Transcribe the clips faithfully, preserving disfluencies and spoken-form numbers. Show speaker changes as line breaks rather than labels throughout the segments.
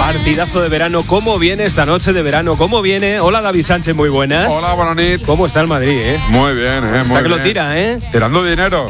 Partidazo de verano, ¿cómo viene esta noche de verano? ¿Cómo viene? Hola, David Sánchez, muy buenas.
Hola, buenas noches.
¿Cómo está el Madrid, eh?
Muy bien, eh, muy
Está que
bien.
lo tira, ¿eh?
Tirando dinero.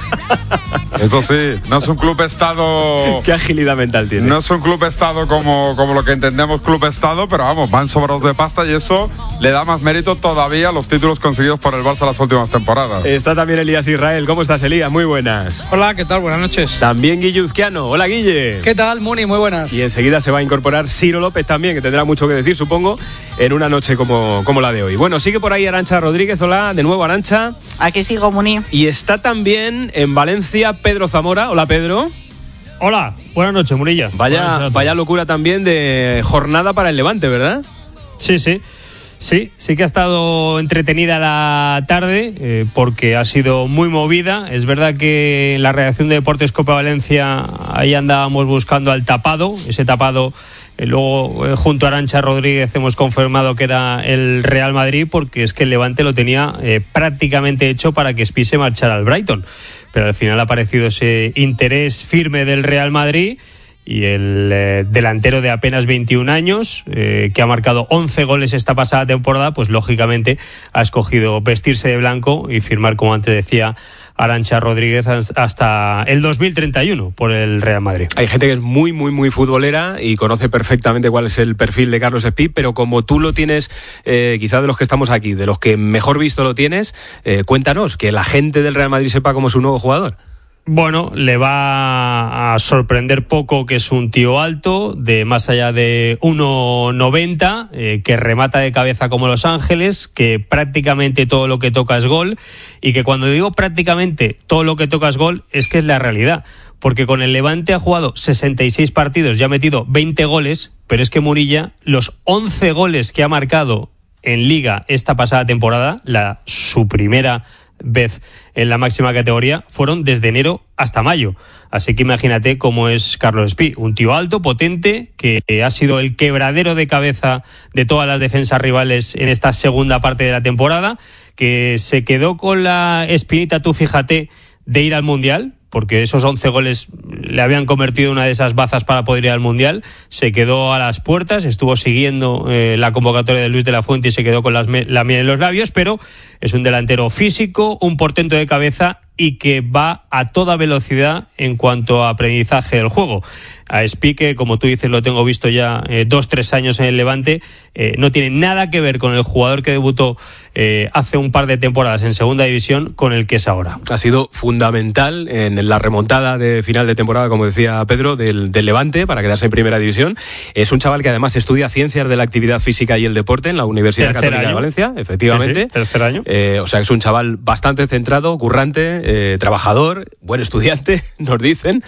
Eso sí, no es un club estado.
Qué agilidad mental tiene.
No es un club estado como, como lo que entendemos club estado, pero vamos, van sobrados de pasta y eso le da más mérito todavía a los títulos conseguidos por el Barça las últimas temporadas.
Está también Elías Israel. ¿Cómo estás, Elías? Muy buenas.
Hola, ¿qué tal? Buenas noches.
También Guille Uzquiano. Hola, Guille.
¿Qué tal, Muni? Muy buenas.
Y enseguida se va a incorporar Ciro López también, que tendrá mucho que decir, supongo, en una noche como, como la de hoy. Bueno, sigue por ahí Arantxa Rodríguez. Hola, de nuevo Arantxa.
Aquí sigo, Muni.
Y está también en Valencia Pedro Zamora. Hola, Pedro.
Hola, buenas noches, Murilla.
Vaya, vaya locura también de jornada para el Levante, ¿verdad?
Sí, sí. Sí, sí que ha estado entretenida la tarde eh, porque ha sido muy movida. Es verdad que en la redacción de Deportes Copa Valencia ahí andábamos buscando al tapado, ese tapado. Eh, luego, eh, junto a Arantxa Rodríguez, hemos confirmado que era el Real Madrid, porque es que el Levante lo tenía eh, prácticamente hecho para que Spi se marchara al Brighton. Pero al final ha aparecido ese interés firme del Real Madrid. Y el eh, delantero de apenas veintiún años, eh, que ha marcado once goles esta pasada temporada, pues lógicamente ha escogido vestirse de blanco y firmar, como antes decía Arantxa Rodríguez, hasta el dos mil treinta y uno por el Real Madrid.
Hay gente que es muy, muy, muy futbolera y conoce perfectamente cuál es el perfil de Carlos Spi, pero como tú lo tienes, eh, quizás de los que estamos aquí, de los que mejor visto lo tienes, eh, cuéntanos, que la gente del Real Madrid sepa cómo es un nuevo jugador.
Bueno, le va a sorprender poco que es un tío alto, de más allá de uno noventa, eh, que remata de cabeza como Los Ángeles, que prácticamente todo lo que toca es gol, y que cuando digo prácticamente todo lo que toca es gol, es que es la realidad, porque con el Levante ha jugado sesenta y seis partidos y ha metido veinte goles, pero es que Murilla, los once goles que ha marcado en Liga esta pasada temporada, la su primera vez en la máxima categoría, fueron desde enero hasta mayo. Así que imagínate cómo es Carlos Spi, un tío alto, potente, que ha sido el quebradero de cabeza de todas las defensas rivales en esta segunda parte de la temporada, que se quedó con la espinita, tú fíjate, de ir al Mundial, porque esos once goles le habían convertido en una de esas bazas para poder ir al Mundial. Se quedó a las puertas, estuvo siguiendo eh, la convocatoria de Luis de la Fuente y se quedó con las me- la miel en los labios, pero es un delantero físico, un portento de cabeza y que va a toda velocidad en cuanto a aprendizaje del juego. A Spi, que como tú dices lo tengo visto ya eh, dos, tres años en el Levante, eh, no tiene nada que ver con el jugador que debutó eh, hace un par de temporadas en segunda división con el que es ahora.
Ha sido fundamental en la remontada de final de temporada, como decía Pedro, del, del Levante para quedarse en primera división. Es un chaval que además estudia ciencias de la actividad física y el deporte en la Universidad
Tercer
Católica
año.
de Valencia, efectivamente.
Sí, sí, tercer año.
Eh, o sea, que es un chaval bastante centrado, currante, eh, trabajador, buen estudiante, nos dicen.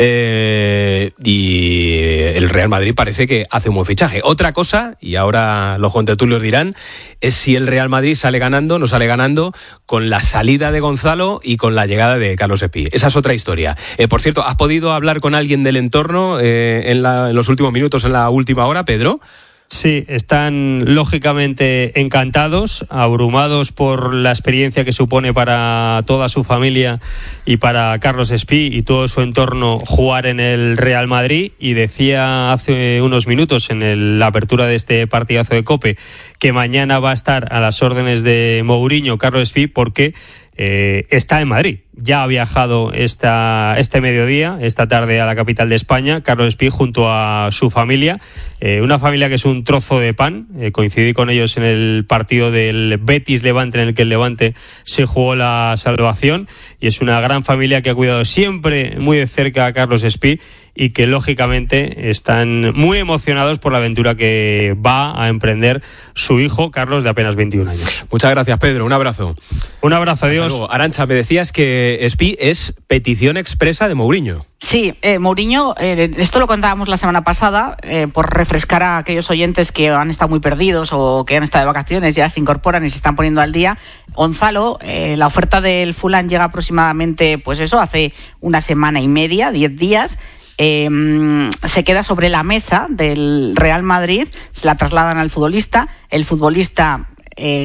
Eh, y el Real Madrid parece que hace un buen fichaje. Otra cosa, y ahora los contertulios dirán, es si el Real Madrid sale ganando, no sale ganando con la salida de Gonzalo y con la llegada de Carlos Spi. Esa es otra historia. Eh, por cierto, ¿has podido hablar con alguien del entorno eh, en, la, en los últimos minutos, en la última hora, Pedro?
Sí, están lógicamente encantados, abrumados por la experiencia que supone para toda su familia y para Carlos Spi y todo su entorno jugar en el Real Madrid. Y decía hace unos minutos en el, la apertura de este partidazo de COPE que mañana va a estar a las órdenes de Mourinho Carlos Spi, porque eh, está en Madrid. Ya ha viajado esta, este mediodía, esta tarde, a la capital de España, Carlos Spi, junto a su familia. Eh, una familia que es un trozo de pan. Eh, coincidí con ellos en el partido del Betis Levante, en el que el Levante se jugó la salvación. Y es una gran familia que ha cuidado siempre muy de cerca a Carlos Spi y que lógicamente están muy emocionados por la aventura que va a emprender su hijo Carlos, de apenas veintiún años.
Muchas gracias, Pedro. Un abrazo.
Un abrazo, adiós.
Arantxa, me decías que Spi es petición expresa de Mourinho.
Sí, eh, Mourinho, eh, esto lo contábamos la semana pasada, eh, por refrescar a aquellos oyentes que han estado muy perdidos o que han estado de vacaciones, ya se incorporan y se están poniendo al día. Gonzalo, eh, la oferta del Fulham llega aproximadamente, pues eso, hace una semana y media, diez días. Eh, se queda sobre la mesa del Real Madrid, se la trasladan al futbolista, el futbolista... Eh,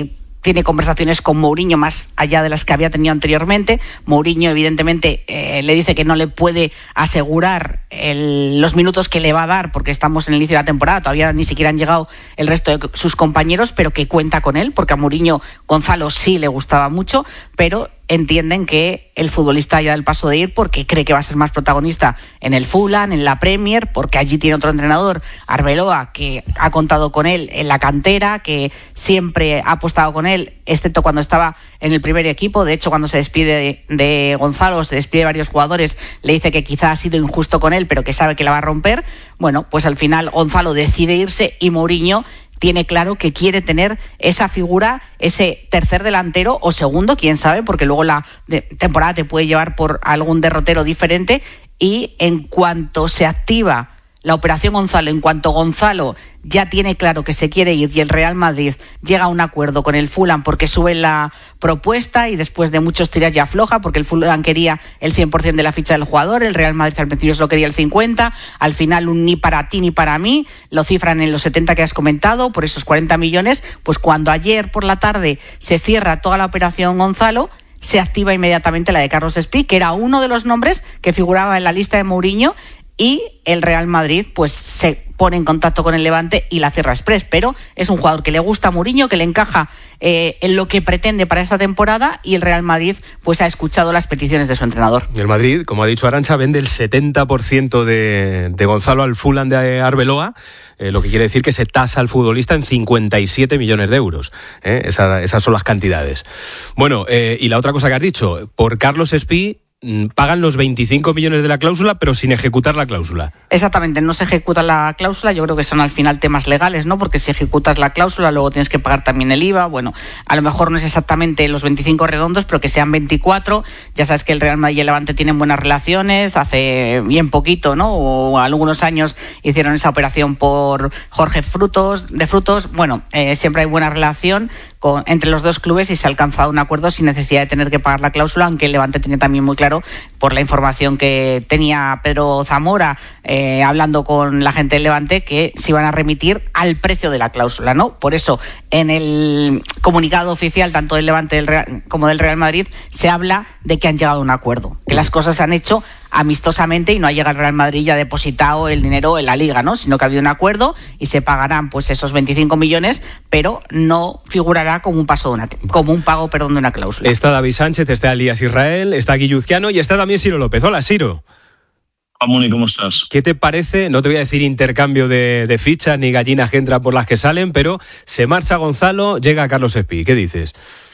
tiene conversaciones con Mourinho más allá de las que había tenido anteriormente. Mourinho, evidentemente, eh, le dice que no le puede asegurar el, los minutos que le va a dar, porque estamos en el inicio de la temporada, todavía ni siquiera han llegado el resto de sus compañeros, pero que cuenta con él, porque a Mourinho Gonzalo sí le gustaba mucho, pero entienden que el futbolista ya da el paso de ir porque cree que va a ser más protagonista en el Fulham, en la Premier, porque allí tiene otro entrenador, Arbeloa, que ha contado con él en la cantera, que siempre ha apostado con él, excepto cuando estaba en el primer equipo. De hecho, cuando se despide de, de Gonzalo, se despide de varios jugadores, le dice que quizá ha sido injusto con él, pero que sabe que la va a romper. Bueno, pues al final Gonzalo decide irse y Mourinho tiene claro que quiere tener esa figura, ese tercer delantero o segundo, quién sabe, porque luego la de- temporada te puede llevar por algún derrotero diferente. Y en cuanto se activa la operación Gonzalo, en cuanto Gonzalo ya tiene claro que se quiere ir y el Real Madrid llega a un acuerdo con el Fulham porque sube la propuesta y después de muchos tiras ya afloja, porque el Fulham quería el cien por ciento de la ficha del jugador, el Real Madrid al principio solo quería el cincuenta por ciento, al final un ni para ti ni para mí, lo cifran en los setenta que has comentado, por esos cuarenta millones, pues cuando ayer por la tarde se cierra toda la operación Gonzalo, se activa inmediatamente la de Carlos Espí, que era uno de los nombres que figuraba en la lista de Mourinho, y el Real Madrid pues se pone en contacto con el Levante y la cierra express, pero es un jugador que le gusta a Mourinho, que le encaja eh, en lo que pretende para esta temporada, y el Real Madrid pues ha escuchado las peticiones de su entrenador.
El Madrid, como ha dicho Arantxa, vende el setenta por ciento de, de Gonzalo al Fulham de Arbeloa, eh, lo que quiere decir que se tasa al futbolista en cincuenta y siete millones de euros. ¿eh? Esa, esas son las cantidades. Bueno, eh, y la otra cosa que has dicho, por Carlos Espí pagan los veinticinco millones de la cláusula, pero sin ejecutar la cláusula.
Exactamente, no se ejecuta la cláusula. Yo creo que son al final temas legales, ¿no? Porque si ejecutas la cláusula, luego tienes que pagar también el I V A. Bueno, a lo mejor no es exactamente los veinticinco redondos, pero que sean veinticuatro. Ya sabes que el Real Madrid y el Levante tienen buenas relaciones. Hace bien poquito, ¿no? O algunos años hicieron esa operación por Jorge Frutos, de Frutos. Bueno, eh, siempre hay buena relación con, entre los dos clubes, y se ha alcanzado un acuerdo sin necesidad de tener que pagar la cláusula, aunque el Levante tenía también muy claro, por la información que tenía Pedro Zamora eh, hablando con la gente del Levante, que se iban a remitir al precio de la cláusula, ¿no? Por eso en el comunicado oficial tanto del Levante del Real, como del Real Madrid se habla de que han llegado a un acuerdo, que las cosas se han hecho amistosamente y no ha llegado el Real Madrid y ha depositado el dinero en la Liga, ¿no? Sino que ha habido un acuerdo y se pagarán pues esos veinticinco millones, pero no figurará como un paso de una, como un pago, perdón, de una cláusula.
Está David Sánchez, está Elías Israel, está Guilluzquiano y está también Siro López. Hola, Siro.
Hola, Moni, ¿cómo estás?
¿Qué te parece? No te voy a decir intercambio de, de fichas ni gallinas que entran por las que salen, pero se marcha Gonzalo, llega Carlos Espí. ¿Qué dices?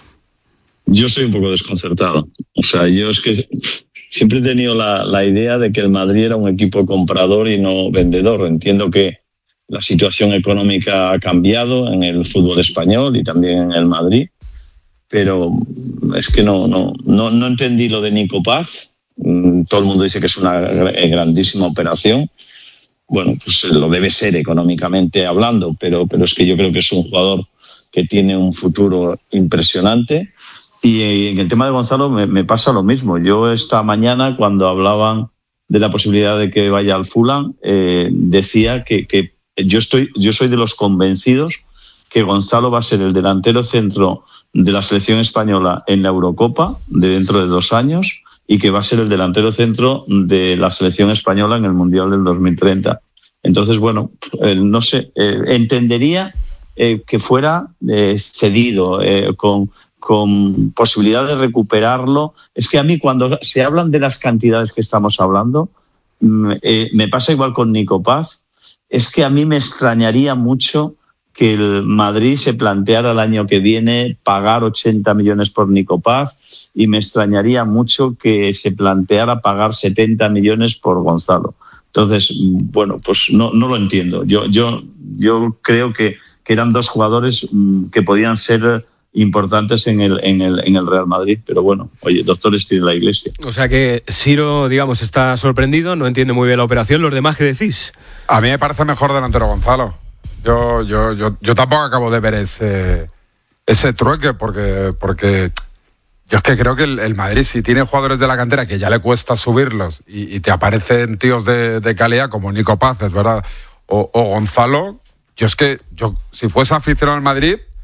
Yo estoy un poco desconcertado. O sea, yo es que siempre he tenido la, la idea de que el Madrid era un equipo comprador y no vendedor. Entiendo que la situación económica ha cambiado en el fútbol español y también en el Madrid, pero es que no, no, no, no entendí lo de Nico Paz. Todo el mundo dice que es una grandísima operación. Bueno, pues lo debe ser económicamente hablando, pero, pero es que yo creo que es un jugador que tiene un futuro impresionante. Y en el tema de Gonzalo me, me pasa lo mismo. Yo esta mañana, cuando hablaban de la posibilidad de que vaya al Fulham, eh, decía que, que yo, estoy, yo soy de los convencidos que Gonzalo va a ser el delantero centro de la selección española en la Eurocopa de dentro de dos años y que va a ser el delantero centro de la selección española en el Mundial del dos mil treinta. Entonces, bueno, eh, no sé, eh, entendería eh, que fuera eh, cedido, eh, con... con posibilidad de recuperarlo. Es que a mí cuando se hablan de las cantidades que estamos hablando, eh, me pasa igual con Nico Paz, es que a mí me extrañaría mucho que el Madrid se planteara el año que viene pagar ochenta millones por Nico Paz, y me extrañaría mucho que se planteara pagar setenta millones por Gonzalo. Entonces, bueno, pues no, no lo entiendo. Yo, yo, yo creo que, que eran dos jugadores que podían ser importantes en el, en el en el Real Madrid, pero bueno, oye, doctores tiene la Iglesia.
O sea que Siro, digamos, está sorprendido, no entiende muy bien la operación. ¿Los demás qué decís?
A mí me parece mejor delantero Gonzalo. Yo, yo, yo, yo tampoco acabo de ver ese, ese trueque, porque, porque yo es que creo que el, el Madrid, si tiene jugadores de la cantera que ya le cuesta subirlos y, y te aparecen tíos de, de calidad como Nico Paz, es verdad, o, o Gonzalo, yo es que yo si fuese aficionado al Madrid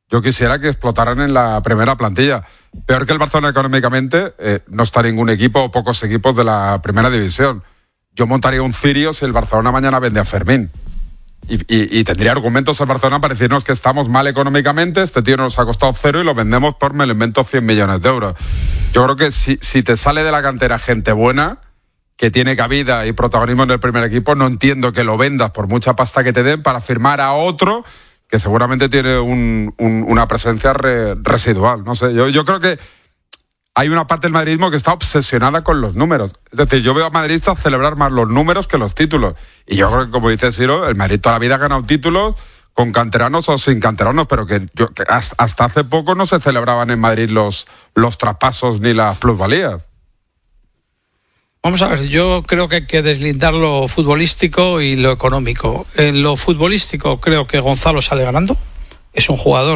yo quisiera que explotaran en la primera plantilla. Peor que el Barcelona económicamente, eh, no está ningún equipo o pocos equipos de la primera división. Yo montaría un cirio si el Barcelona mañana vende a Fermín. Y, y, y tendría argumentos el Barcelona para decirnos que estamos mal económicamente, este tío nos ha costado cero y lo vendemos por, me lo invento, cien millones de euros. Yo creo que si, si te sale de la cantera gente buena, que tiene cabida y protagonismo en el primer equipo, no entiendo que lo vendas por mucha pasta que te den para firmar a otro que seguramente tiene un, un, una presencia re, residual. No sé, yo, yo creo que hay una parte del madridismo que está obsesionada con los números. Es decir, yo veo a madridistas celebrar más los números que los títulos. Y yo creo que, como dice Ciro, el Madrid toda la vida ha ganado títulos con canteranos o sin canteranos, pero que, yo, que hasta hace poco no se celebraban en Madrid los, los traspasos ni las plusvalías.
Vamos a ver, yo creo que hay que deslindar lo futbolístico y lo económico. En lo futbolístico creo que Gonzalo sale ganando. Es un jugador